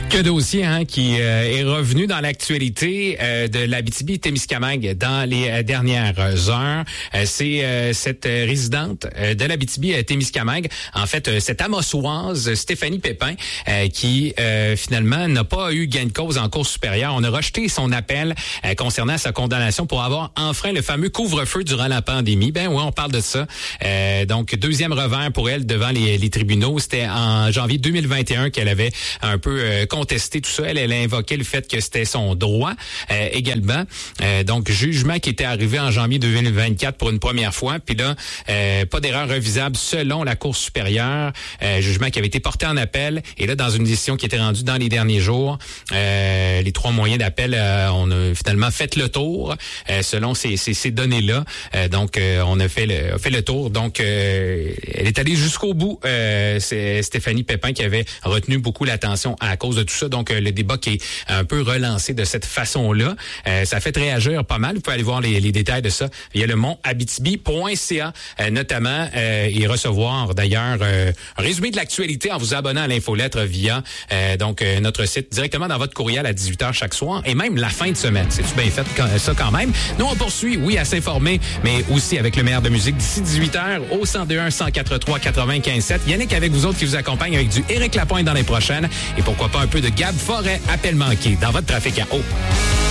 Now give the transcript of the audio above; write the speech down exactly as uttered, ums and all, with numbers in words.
Que dossier hein, qui euh, est revenu dans l'actualité euh, de l'Abitibi-Témiscamingue dans les euh, dernières heures. Euh, c'est euh, cette euh, résidente euh, de l'Abitibi-Témiscamingue, en fait, euh, cette amossoise Stéphanie Pépin, euh, qui euh, finalement n'a pas eu gain de cause en cour supérieure. On a rejeté son appel euh, concernant sa condamnation pour avoir enfreint le fameux couvre-feu durant la pandémie. Ben oui, on parle de ça. Euh, donc, deuxième revers pour elle devant les, les tribunaux. C'était en janvier deux mille vingt et un qu'elle avait un peu euh, contesté tout ça. Elle, elle a invoqué le fait que c'était son droit euh, également. Euh, donc, jugement qui était arrivé en janvier deux mille vingt-quatre pour une première fois. Puis là, euh, pas d'erreur revisable selon la Cour supérieure. Euh, jugement qui avait été porté en appel. Et là, dans une décision qui était rendue dans les derniers jours, euh, les trois moyens d'appel, euh, on a finalement fait le tour euh, selon ces, ces, ces données-là. Euh, donc, euh, on a fait le, fait le tour. Donc, euh, elle est allée jusqu'au bout. Euh, c'est Stéphanie Pépin qui avait retenu beaucoup l'attention à cause de tout ça. Donc, euh, le débat qui est un peu relancé de cette façon-là. Euh, ça fait réagir pas mal. Vous pouvez aller voir les, les détails de ça via le mont abitibi point c a euh, notamment euh, et recevoir d'ailleurs euh, un résumé de l'actualité en vous abonnant à l'infolettre via euh, donc euh, notre site directement dans votre courriel à dix-huit heures chaque soir et même la fin de semaine. C'est-tu bien fait quand, ça quand même? Nous, on poursuit, oui, à s'informer, mais aussi avec le meilleur de musique d'ici dix-huit heures au cent deux un, cent quatre-trois, quatre-vingt-quinze sept. Yannick avec vous autres qui vous accompagne avec du Éric Lapointe dans les prochaines et pourquoi pas un peu de Gab Forêt, appel manqué dans votre trafic à eau.